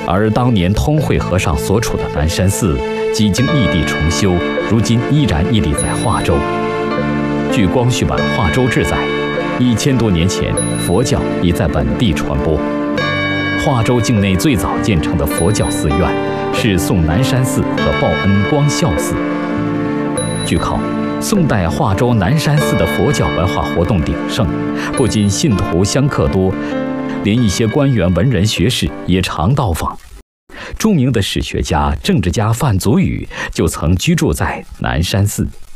而当年通惠和尚所处的南山寺，几经异地重修，如今依然屹立在化州。据光绪版《化州志》载，1000多年前，佛教已在本地传播。化州境内最早建成的佛教寺院是宋南山寺和报恩光孝寺。据考，宋代化州南山寺的佛教文化活动鼎盛，不仅信徒香客多，连一些官员、文人、学士也常到访。著名的史学家、政治家范祖禹就曾居住在南山寺。